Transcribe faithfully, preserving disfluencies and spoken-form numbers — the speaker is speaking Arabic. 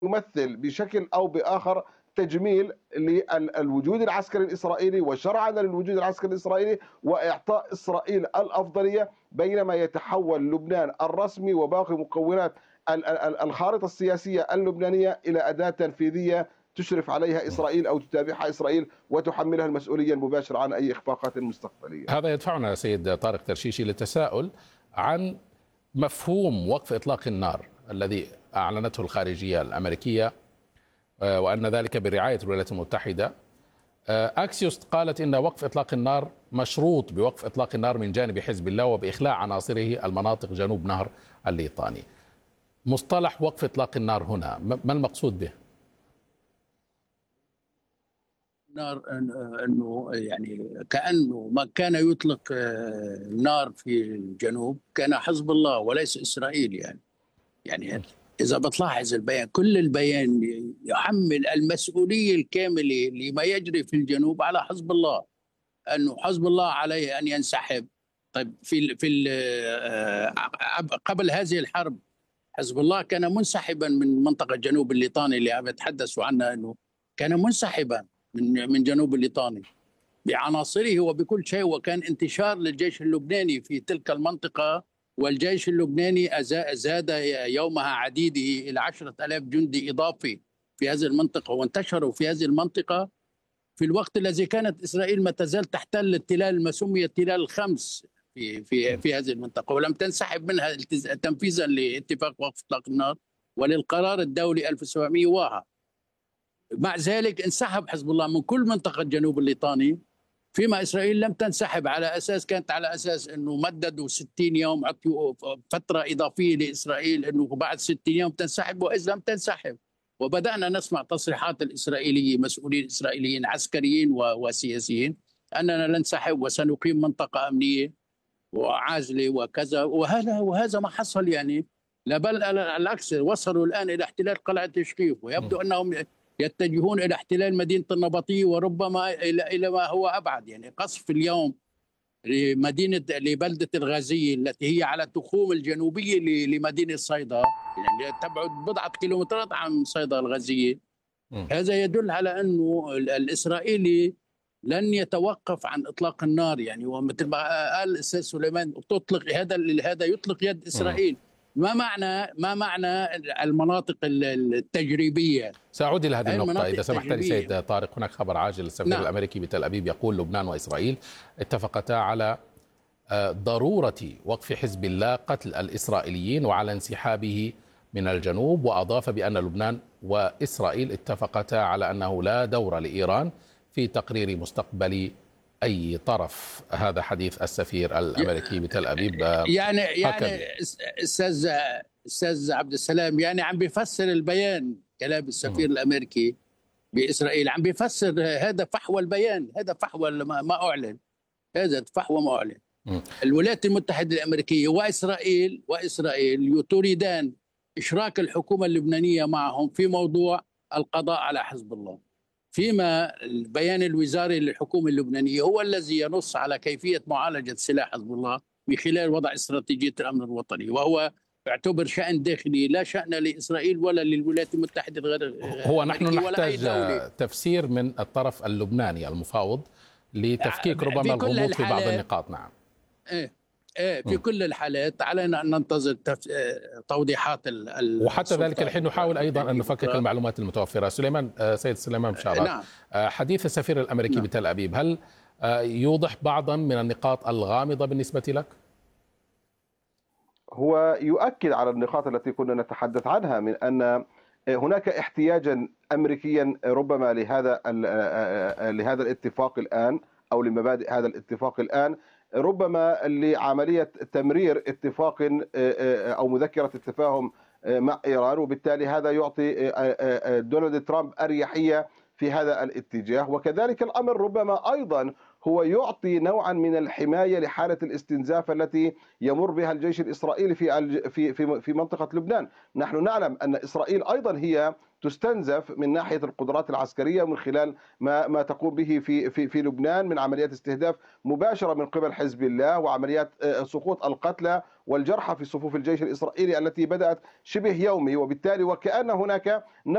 يمثل بشكل أو بآخر تجميل للوجود العسكري الإسرائيلي وشرعنة للوجود العسكري الإسرائيلي وإعطاء إسرائيل الأفضلية، بينما يتحول لبنان الرسمي وباقي مكونات الخارطة السياسية اللبنانية إلى أداة تنفيذية تشرف عليها إسرائيل أو تتابعها إسرائيل وتحملها المسؤولية المباشرة عن أي إخفاقات مستقبلية. هذا يدفعنا سيد طارق ترشيشي للتساؤل عن مفهوم وقف إطلاق النار الذي أعلنته الخارجية الأمريكية، وأن ذلك برعاية الولايات المتحدة. أكسيوس قالت إن وقف إطلاق النار مشروط بوقف إطلاق النار من جانب حزب الله وبإخلاء عناصره المناطق جنوب نهر الليطاني. مصطلح وقف إطلاق النار هنا ما المقصود به؟ نار انه يعني كانه ما كان يطلق النار في الجنوب كان حزب الله وليس اسرائيل. يعني يعني اذا بتلاحظ البيان، كل البيان يحمل المسؤوليه الكامله لما يجري في الجنوب على حزب الله، انه حزب الله عليه ان ينسحب. طيب في في قبل هذه الحرب حزب الله كان منسحبا من منطقه جنوب الليطاني اللي بتحدثوا عنها، انه كان منسحبا من من جنوب الليطاني بعناصره وبكل شيء، وكان انتشار للجيش اللبناني في تلك المنطقة، والجيش اللبناني زاد يومها عديده إلى عشرة آلاف جندي إضافي في هذه المنطقة، وانتشروا في هذه المنطقة في الوقت الذي كانت إسرائيل ما تزال تحتل التلال ما سمي التلال الخمس في في في هذه المنطقة، ولم تنسحب منها تنفيذا لاتفاق وقف إطلاق النار وللقرار الدولي ألف وسبعمئة وواحد. مع ذلك انسحب حزب الله من كل منطقة جنوب الليطاني، فيما إسرائيل لم تنسحب، على أساس كانت على أساس أنه مددوا ستين يوم، عطوا فترة إضافية لإسرائيل أنه بعد ستين يوم تنسحب، وإذا لم تنسحب. وبدأنا نسمع تصريحات الإسرائيلية، مسؤولين إسرائيليين عسكريين وسياسيين، أننا ننسحب وسنقيم منطقة أمنية وعازلة وكذا، وهذا وهذا ما حصل. يعني لا بل العكس، وصلوا الآن إلى احتلال قلعة تشقيق، ويبدو أنهم يتجهون إلى احتلال مدينة النبطية وربما إلى إلى ما هو أبعد. يعني قصف اليوم لمدينة لبلدة الغازية التي هي على التخوم الجنوبية لمدينة صيدا، يعني تبعد بضعة كيلومترات عن صيدا الغازية. هذا يدل على أنه الإسرائيلي لن يتوقف عن إطلاق النار. يعني ومثل ما قال الأستاذ سليمان، تطلق هذا هذا يطلق يد إسرائيل. ما معنى ما معنى المناطق التجريبية؟ سأعود إلى هذه النقطة إذا سمحت لي سيد طارق. هناك خبر عاجل، السفير نعم. الأمريكي بتل أبيب يقول لبنان وإسرائيل اتفقتا على ضرورة وقف حزب الله قتل الإسرائيليين وعلى انسحابه من الجنوب، وأضاف بأن لبنان وإسرائيل اتفقتا على أنه لا دور لإيران في تقرير مستقبل أي طرف. هذا حديث السفير الأمريكي بتل أبيب. يعني يعني أستاذ أستاذ عبد السلام، يعني عم بيفسر البيان كلام السفير م. الأمريكي بإسرائيل، عم بيفسر هذا فحوى البيان، هذا فحوى ما أعلن، هذا فحوى ما أعلن. م. الولايات المتحدة الأمريكية وإسرائيل وإسرائيل تريدان إشراك الحكومة اللبنانية معهم في موضوع القضاء على حزب الله، فيما البيان الوزاري للحكومة اللبنانية هو الذي ينص على كيفية معالجة سلاح حزب الله من خلال وضع استراتيجية الأمن الوطني، وهو يعتبر شأن داخلي لا شأن لإسرائيل ولا للولايات المتحدة غير. هو نحن نحتاج تفسير من الطرف اللبناني المفاوض لتفكيك ربما الغموض في بعض النقاط. نعم. إيه إيه في م. كل الحالات علينا أن ننتظر تف... توضيحات ال... وحتى ذلك الحين نحاول أيضا أن نفكك المعلومات المتوفرة. سليمان سيد سليمان بشارات، نعم. حديث السفير الأمريكي نعم. بتل أبيب هل يوضح بعضا من النقاط الغامضة بالنسبة لك؟ هو يؤكد على النقاط التي كنا نتحدث عنها، من أن هناك احتياجا أمريكيا ربما لهذا لهذا الاتفاق الآن أو لمبادئ هذا الاتفاق الآن، ربما لعملية تمرير اتفاق أو مذكرة التفاهم مع إيران، وبالتالي هذا يعطي دونالد ترامب أريحية في هذا الاتجاه. وكذلك الأمر ربما أيضا هو يعطي نوعا من الحماية لحالة الاستنزاف التي يمر بها الجيش الإسرائيلي في في في في منطقة لبنان. نحن نعلم أن إسرائيل أيضا هي تستنزف من ناحية القدرات العسكرية من خلال ما ما تقوم به في في في لبنان من عمليات استهداف مباشرة من قبل حزب الله، وعمليات سقوط القتلى والجرحى في صفوف الجيش الإسرائيلي التي بدأت شبه يومي، وبالتالي وكأن هناك